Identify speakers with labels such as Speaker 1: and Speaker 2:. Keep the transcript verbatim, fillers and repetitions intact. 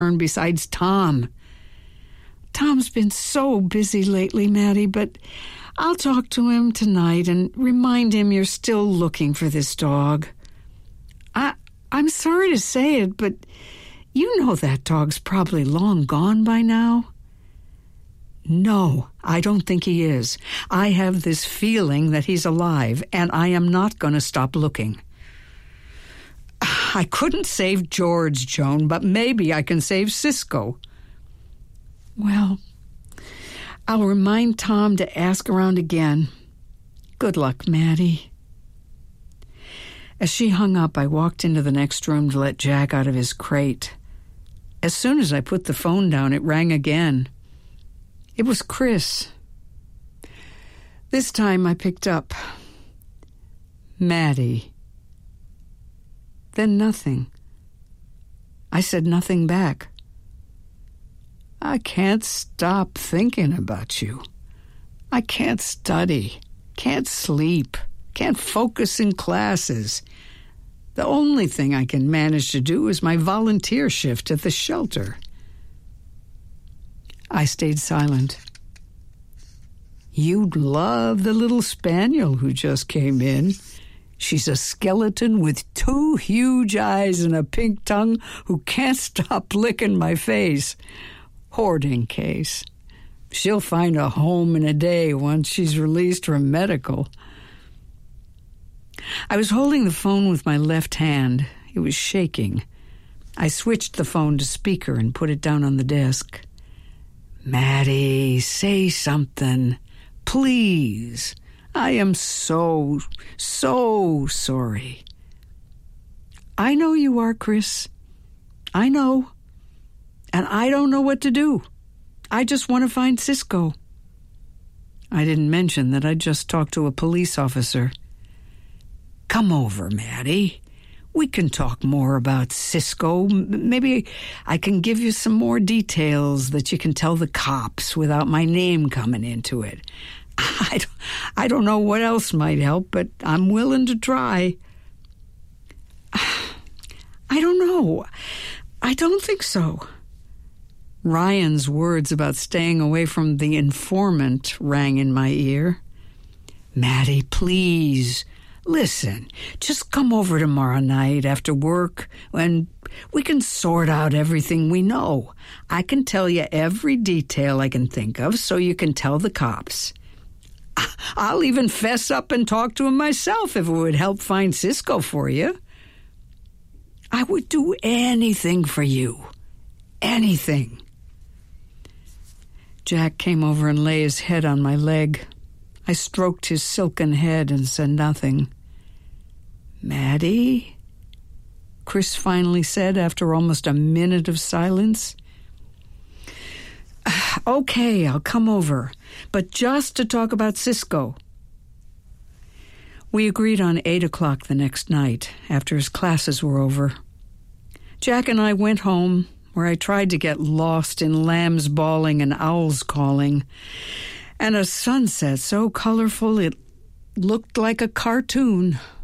Speaker 1: besides Tom. Tom's been so busy lately, Maddie, but I'll talk to him tonight and remind him you're still looking for this dog. I, I'm sorry to say it, but you know that dog's probably long gone by now. No, I don't think he is. I have this feeling that he's alive, and I am not going to stop looking. I couldn't save George, Joan, but maybe I can save Cisco. Well, I'll remind Tom to ask around again. Good luck, Maddie. As she hung up, I walked into the next room to let Jack out of his crate. As soon as I put the phone down, it rang again. It was Chris. This time I picked up. Maddie. Then nothing. I said nothing back. I can't stop thinking about you. I can't study, can't sleep, can't focus in classes. The only thing I can manage to do is my volunteer shift at the shelter. I stayed silent. You'd love the little spaniel who just came in. She's a skeleton with two huge eyes and a pink tongue who can't stop licking my face. Hoarding case. She'll find a home in a day once she's released from medical. I was holding the phone with my left hand. It was shaking. I switched the phone to speaker and put it down on the desk. Maddie, say something. Please. I am so, so sorry. I know you are, Chris. I know. And I don't know what to do. I just want to find Cisco. I didn't mention that I just talked to a police officer. Come over, Maddie. We can talk more about Cisco. Maybe I can give you some more details that you can tell the cops without my name coming into it. I don't, I don't know what else might help, but I'm willing to try. I don't know. I don't think so. Ryan's words about staying away from the informant rang in my ear. Maddie, please, listen, just come over tomorrow night after work and we can sort out everything we know. I can tell you every detail I can think of so you can tell the cops. I'll even fess up and talk to him myself if it would help find Cisco for you. I would do anything for you. Anything. Jack came over and lay his head on my leg. I stroked his silken head and said nothing. Maddie? Chris finally said after almost a minute of silence. Okay, I'll come over, but just to talk about Cisco. We agreed on eight o'clock the next night, after his classes were over. Jack and I went home, where I tried to get lost in lambs bawling and owls calling, and a sunset so colorful it looked like a cartoon.